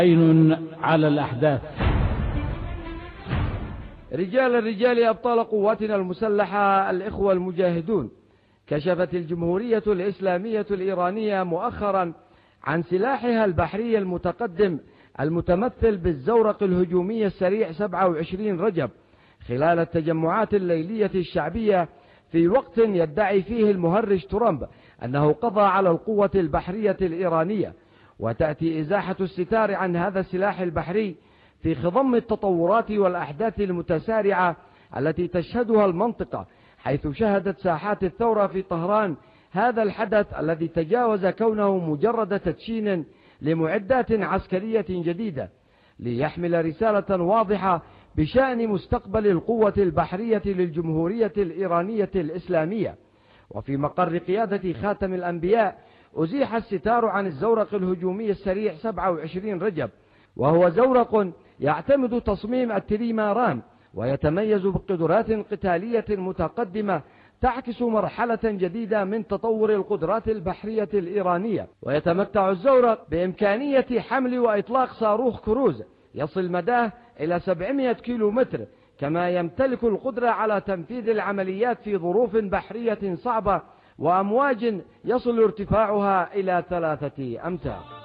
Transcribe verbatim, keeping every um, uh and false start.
عين على الأحداث. رجال الرجال أبطال قواتنا المسلحة الإخوة المجاهدون، كشفت الجمهورية الإسلامية الإيرانية مؤخرا عن سلاحها البحري المتقدم المتمثل بالزورق الهجومي السريع سبعة وعشرين رجب خلال التجمعات الليلية الشعبية، في وقت يدعي فيه المهرج ترامب أنه قضى على القوة البحرية الإيرانية. وتأتي إزاحة الستار عن هذا السلاح البحري في خضم التطورات والأحداث المتسارعة التي تشهدها المنطقة، حيث شهدت ساحات الثورة في طهران هذا الحدث الذي تجاوز كونه مجرد تدشين لمعدات عسكرية جديدة، ليحمل رسالة واضحة بشأن مستقبل القوة البحرية للجمهورية الإيرانية الإسلامية. وفي مقر قيادة خاتم الأنبياء أزيح الستار عن الزورق الهجومي السريع سبعة وعشرين رجب، وهو زورق يعتمد تصميم التريماران ويتميز بقدرات قتالية متقدمة تعكس مرحلة جديدة من تطور القدرات البحرية الإيرانية. ويتمتع الزورق بإمكانية حمل وإطلاق صاروخ كروز يصل مداه إلى سبعمائة كيلو متر، كما يمتلك القدرة على تنفيذ العمليات في ظروف بحرية صعبة وأمواج يصل ارتفاعها إلى ثلاثة أمتار.